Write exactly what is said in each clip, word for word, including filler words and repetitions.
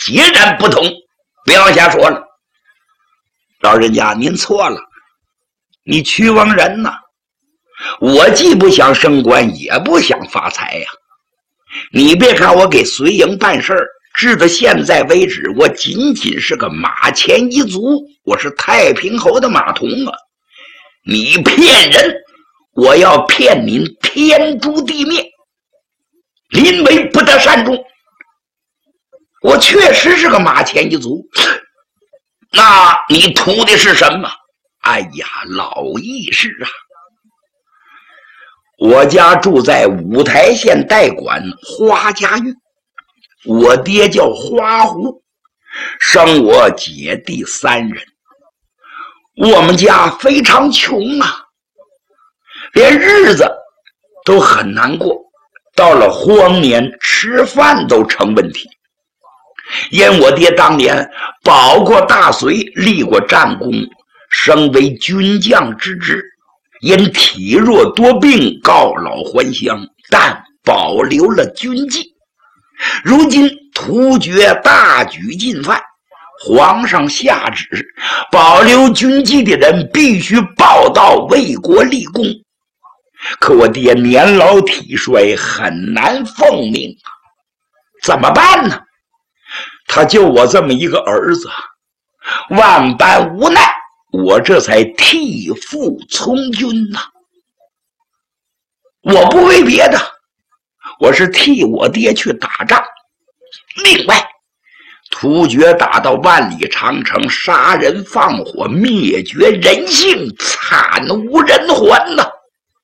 截然不同。别往下说了，老人家您错了，你屈枉人呐！我既不想升官，也不想发财呀。你别看我给隋营办事儿，至到现在为止，我仅仅是个马前一族，我是太平侯的马童啊！你骗人，我要骗您天诛地灭，临危不得善终。我确实是个马前一族，那你图的是什么？哎呀，老义士啊！我家住在五台县代管花家峪，我爹叫花狐，生我姐弟三人。我们家非常穷啊，连日子都很难过，到了荒年吃饭都成问题。因我爹当年保过大隋，立过战功，升为军将之职，因体弱多病告老还乡，但保留了军纪。如今突厥大举进犯，皇上下旨，保留军纪的人必须报到为国立功。可我爹年老体衰，很难奉命啊，怎么办呢？他就我这么一个儿子，万般无奈，我这才替父从军呐、啊。我不为别的，我是替我爹去打仗。另外，突厥打到万里长城，杀人放火，灭绝人性，惨无人寰呐、啊！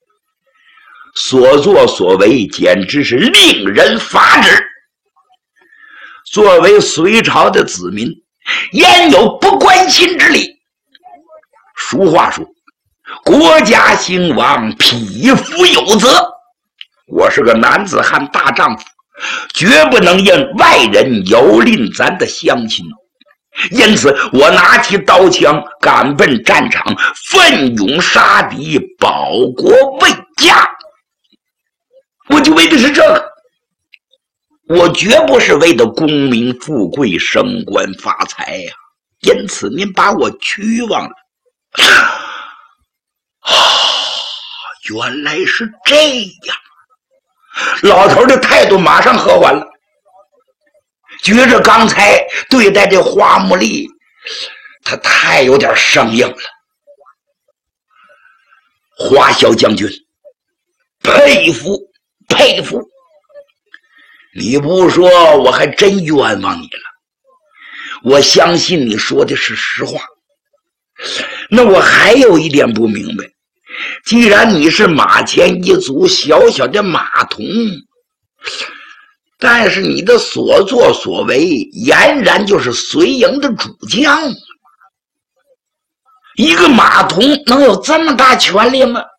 所作所为简直是令人发指。作为隋朝的子民，焉有不关心之理？俗话说，国家兴亡，匹夫有责。我是个男子汉大丈夫，绝不能因外人蹂躏咱的乡亲。因此我拿起刀枪，赶奔战场，奋勇杀敌，保国卫家。我就为的是这个，我绝不是为了功名富贵、升官发财呀、啊。因此您把我屈枉了。啊，原来是这样。老头的态度马上和缓了，觉着刚才对待这花木丽，他太有点生硬了。花小将军，佩服佩服，你不说我还真冤枉你了。我相信你说的是实话。那我还有一点不明白，既然你是马前一族小小的马童，但是你的所作所为俨然就是隋营的主将，一个马童能有这么大权力吗？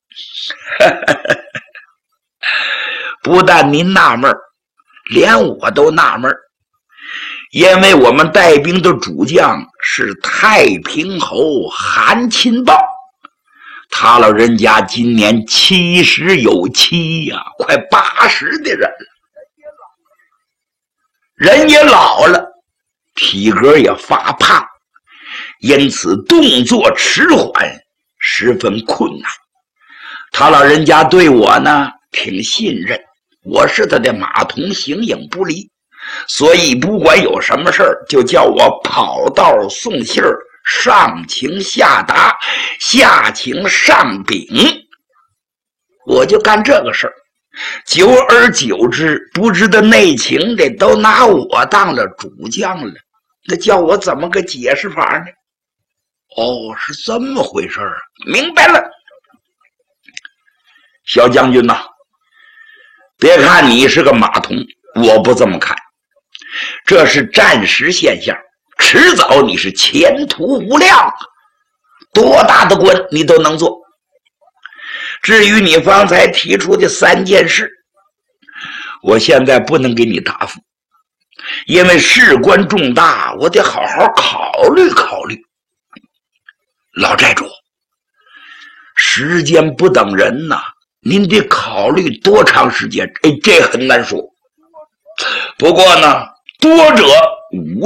不但您纳闷，连我都纳闷，因为我们带兵的主将是太平侯韩钦豹，他老人家今年七十有七呀、啊，快八十的人了，人也老了，体格也发胖，因此动作迟缓，十分困难。他老人家对我呢挺信任，我是他的马童，形影不离，所以不管有什么事儿，就叫我跑道送信儿，上情下达，下情上禀，我就干这个事儿。久而久之，不知道内情的都拿我当了主将了，那叫我怎么个解释法呢？哦，是这么回事儿，明白了。小将军呐、啊，别看你是个马童，我不这么看，这是暂时现象，迟早你是前途无量，多大的官你都能做。至于你方才提出的三件事，我现在不能给你答复，因为事关重大，我得好好考虑考虑。老寨主，时间不等人呐，您得考虑多长时间？哎，这很难说。不过呢，多者无